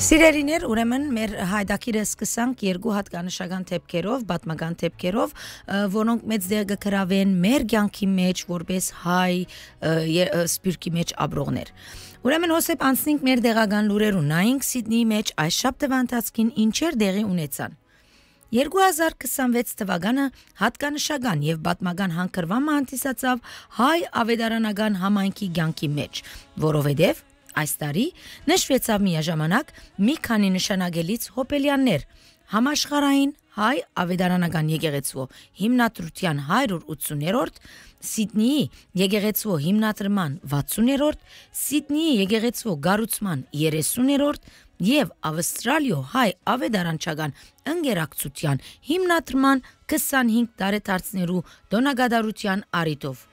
Սիրելիներ, ուրեմն մեր հայդակիրը սկսանք երկու հատկանշական թեփքերով, պատմական թեփքերով, որոնք մեծ դեր կգրավեն մեր կյանքի մեջ որպես հայ սպիրկի մեջ ապրողներ։ Ուրեմն հոսեփ անցնենք մեր դեղական լուրերուն, նայենք Սիդնեի մեջ այս շաբթվա ընթացքին ինչեր դեղի ունեցան։ 2026 թվականը հատկանշական եւ պատմական հանգրվամը հանդիսացավ հայ ավետարանական համայնքի կյանքի մեջ, որովհետեւ այս տարի նշվեցավ միաժամանակ մի քանի նշանագելից հոպելյաններ համաշխարհային հայ ավետարանական եկեղեցու հիմնադրության 180-րդ, Սիդնեի եկեղեցու հիմնադրման 60-րդ, Սիդնեի եկեղեցու գառուցման 30-րդ եւ Ավստրալիո հայ ավետարանչական ընկերակցության հիմնադրման 25 տարեդարձներու դոնագադարության առիթով։